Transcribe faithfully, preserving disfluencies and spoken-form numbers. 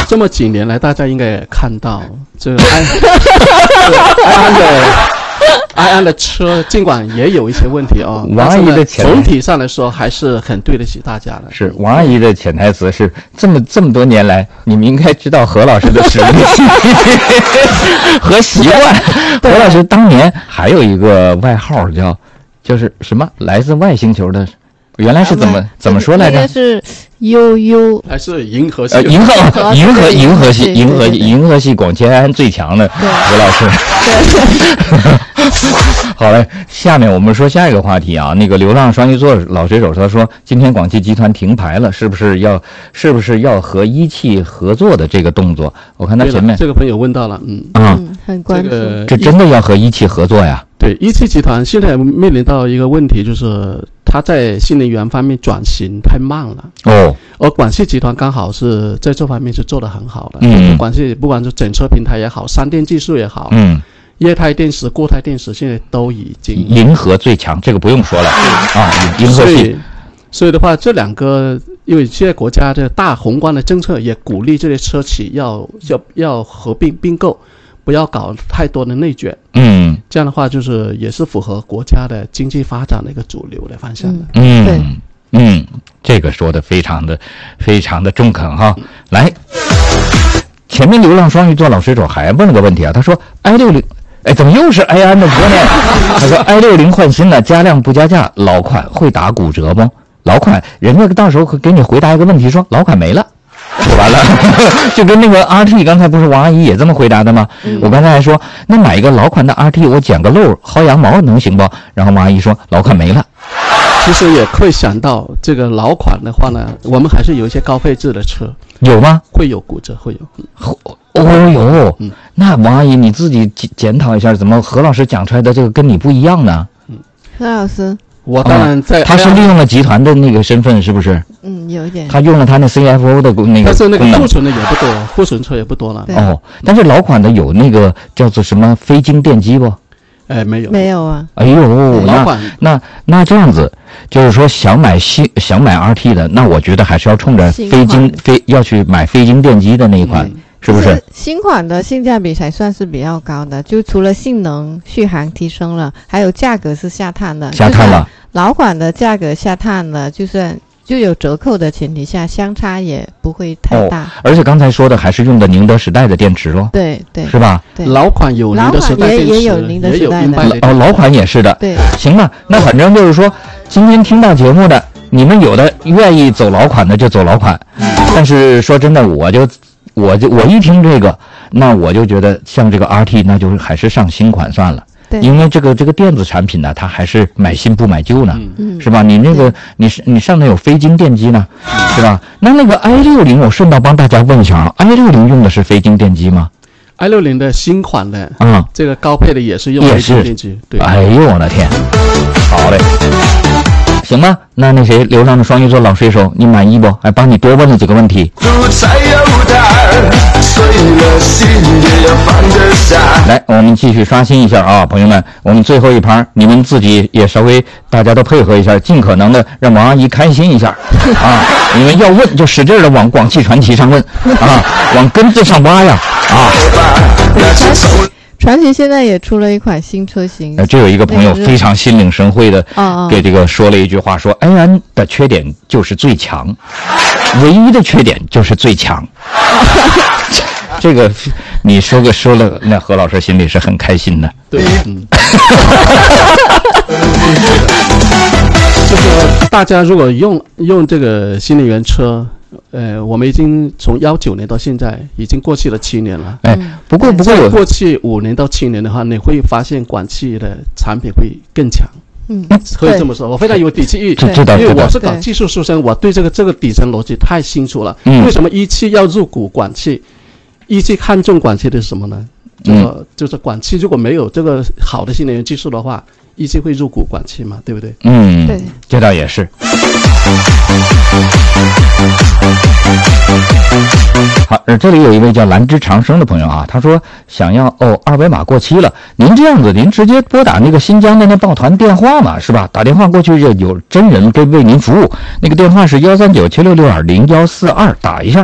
这么几年来，大家应该也看到这个安安安的安安的车，尽管也有一些问题啊， 王阿姨的潜总体上来说还是很对得起大家的。 是王阿姨的潜台词是这么这么多年来，你们应该知道何老师的实力和习惯。何老师当年还有一个外号叫，就是什么来自外星球的。原来是怎么怎么说来着？ 应该是悠悠还是银河系？ 呃，银河银河银河系银河银河系广西安最强的何老师。好嘞，下面我们说下一个话题啊。那个流浪双鱼座老水手他说，今天广汽集团停牌了，是不是要是不是要和一汽合作的这个动作？我看他前面这个朋友问到了，嗯啊、 嗯，很关注。 这个这真的要和一汽合作呀？ 对，一汽集团现在面临到一个问题，就是它在新能源方面转型太慢了。 哦， 而广汽集团刚好是在这方面是做得很好的。 嗯， 广汽不管是整车平台也好，三电技术也好， 嗯， 液态电池、固态电池现在都已经银河最强，这个不用说了啊，银河所系。 以，所以的话，这两个，因为现在国家的大宏观的政策也鼓励这些车企要要要合并并购，不要搞太多的内卷。 嗯， 这样的话，就是也是符合国家的经济发展的一个主流的方向的。 嗯， 对， 嗯，这个说的非常的非常的中肯哈。来，前面流浪双鱼座老水手还问了个问题啊，他说 i 六零。哎，怎么又是埃安的车呢？他说 i 六零换新了，加量不加价，老款会打骨折不？老款人家到时候会给你回答一个问题，说老款没了。就完了，就跟那个 R T 刚才不是王阿姨也这么回答的吗？嗯、我刚才还说，那买一个老款的 R T， 我剪个漏薅羊毛能行不？然后王阿姨说老款没了。 其实也会想到这个老款的话呢，我们还是有一些高配置的车， 有吗？ 会有骨折，会有。 哦哟， 嗯， 那王阿姨你自己检讨一下，怎么何老师讲出来的这个跟你不一样呢？ 嗯， 何老师。 我当然在、 哦，他是利用了集团的那个身份，是不是？ 嗯，有一点。 他用了他那 C F O 的那个， 但是那个库存的也不多，库存车也不多了。 哦，但是老款的有那个叫做什么非晶电机不？ 哎，没有， 没有啊。 哎呦， 老款那那那这样子，就是说想买新想买 R T 的，那我觉得还是要冲着非晶非要去买非晶电机的那一款。嗯，是不是新款的性价比才算是比较高的？就除了性能续航提升了，还有价格是下探的。 下探了。 老款的价格下探了，就算就有折扣的前提下，相差也不会太大。 哦，而且刚才说的还是用的宁德时代的电池咯。 对对， 是吧？ 对， 老款有宁德时代电池， 也也有宁德时代的。 哦，老款也是的。 对， 行吧，那反正就是说，今天听到节目的你们有的愿意走老款的就走老款，嗯，但是说真的，我就。我就我一听这个，那我就觉得像这个 R T， 那就是还是上新款算了。 对， 因为这个这个电子产品呢，它还是买新不买旧呢， 嗯， 是吧？你那个你是你上头有非晶电机呢，嗯，是吧？那那个 i 六零，我顺道帮大家问一下啊 ，i 六零用的是非晶电机吗 ？i 六零的新款的， 嗯， 这个高配的也是用非晶电机。对， 哎呦我的天，好嘞。行吧，那那谁，流浪的双鱼座老水手，你满意不？还帮你多问了几个问题。来，我们继续刷新一下啊，朋友们，我们最后一盘，你们自己也稍微大家都配合一下，尽可能的让王阿姨开心一下啊！你们要问就使劲的往广汽传祺上问啊，往根子上挖呀啊！ 传祺现在也出了一款新车型， 呃，这有一个朋友非常心领神会的， 哦， 给这个说了一句话，说埃安的缺点就是最强，唯一的缺点就是最强。这个你说个说了，那何老师心里是很开心的。 对，嗯，就是大家如果用用这个新能源车。呃，我们已经从幺九年到现在，已经过去了七年了。 哎，不过不过有过去五年到七年的话，你会发现广汽的产品会更强。 嗯， 可以这么说，我非常有底气，因为我是搞技术出身，我对这个这个底层逻辑太清楚了。 嗯， 为什么一汽要入股广汽？一汽看重广汽的是什么呢？这个、嗯、就是广汽如果没有这个好的新能源技术的话，一汽会入股广汽嘛，对不对？ 嗯， 对， 这倒也是。好，这里有一位叫兰芝长生的朋友啊，他说想要哦，二维码过期了，您这样子，您直接拨打那个新疆的那抱团电话嘛，是吧？打电话过去就有真人给为您服务，那个电话是幺三九七六六二零幺四二，打一下